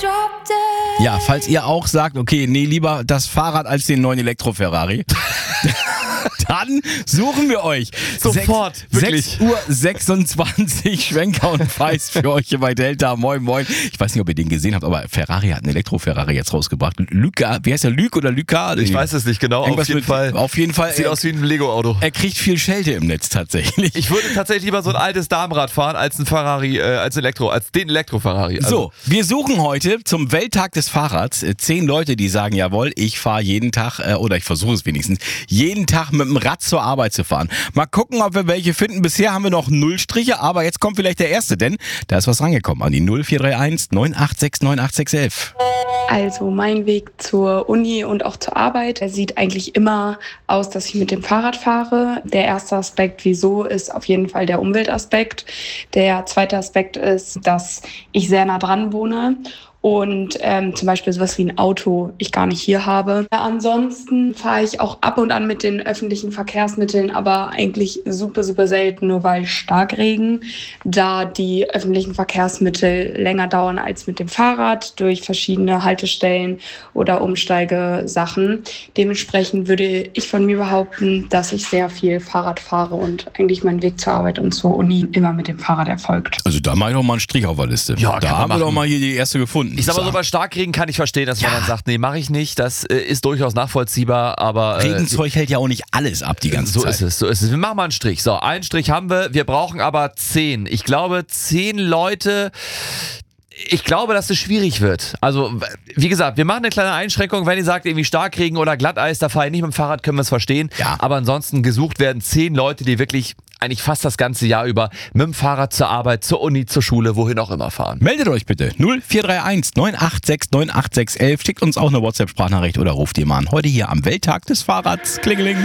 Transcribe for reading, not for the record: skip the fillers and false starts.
Ja, falls ihr auch sagt, okay, nee, lieber das Fahrrad als den neuen Elektro-Ferrari, dann suchen wir euch. Sofort, wirklich. 6:26 Uhr, Schwenker und Feist für euch hier bei Delta. Moin, moin. Ich weiß nicht, ob ihr den gesehen habt, aber Ferrari hat einen Elektro-Ferrari jetzt rausgebracht. Luca, wie heißt der? Luke oder Luca? Ich weiß es nicht genau. Auf jeden Fall. Sieht aus wie ein Lego-Auto. Er kriegt viel Schelte im Netz tatsächlich. Ich würde tatsächlich lieber so ein altes Damenrad fahren als ein Ferrari, als den Elektro-Ferrari. Also. So, wir suchen heute zum Welttag des Fahrrads 10 Leute, die sagen, jawohl, ich fahre jeden Tag, oder ich versuche es wenigstens, jeden Tag mit dem Rad zur Arbeit zu fahren. Mal gucken, ob wir welche finden. Bisher haben wir noch 0 Striche, aber jetzt kommt vielleicht der erste, denn da ist was rangekommen an die 0431 986 98611. Also mein Weg zur Uni und auch zur Arbeit, der sieht eigentlich immer aus, dass ich mit dem Fahrrad fahre. Der erste Aspekt, wieso, ist auf jeden Fall der Umweltaspekt. Der zweite Aspekt ist, dass ich sehr nah dran wohne und zum Beispiel sowas wie ein Auto ich gar nicht hier habe. Ansonsten fahre ich auch ab und an mit den öffentlichen Verkehrsmitteln, aber eigentlich super, super selten, nur weil Starkregen, da die öffentlichen Verkehrsmittel länger dauern als mit dem Fahrrad durch verschiedene Haltestellen oder Umsteigesachen. Dementsprechend würde ich von mir behaupten, dass ich sehr viel Fahrrad fahre und eigentlich mein Weg zur Arbeit und zur Uni immer mit dem Fahrrad erfolgt. Also da mache ich doch mal einen Strich auf der Liste. Ja, da haben wir doch mal hier die erste gefunden. Ich sag mal so, bei Starkregen kann ich verstehen, dass man dann sagt, nee, mache ich nicht. Das ist durchaus nachvollziehbar, aber... Regenzeug hält ja auch nicht alles ab die ganze Zeit. So ist es. Wir machen mal einen Strich. So, einen Strich haben wir. Wir brauchen aber 10. Ich glaube, 10 Leute... Ich glaube, dass es schwierig wird. Also, wie gesagt, wir machen eine kleine Einschränkung. Wenn ihr sagt, irgendwie Starkregen oder Glatteis, da fahre ich nicht mit dem Fahrrad, können wir es verstehen. Ja. Aber ansonsten gesucht werden 10 Leute, die wirklich eigentlich fast das ganze Jahr über mit dem Fahrrad zur Arbeit, zur Uni, zur Schule, wohin auch immer fahren. Meldet euch bitte 0431 986 98611. Schickt uns auch eine WhatsApp-Sprachnachricht oder ruft ihr mal an. Heute hier am Welttag des Fahrrads. Klingeling.